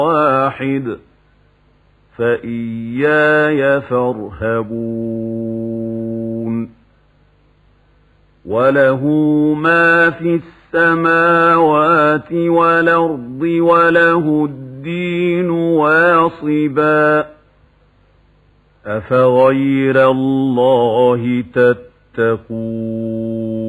واحد فإياي فارهبون وله ما في السماوات والأرض وله الدين واصبا أفغير الله تتقون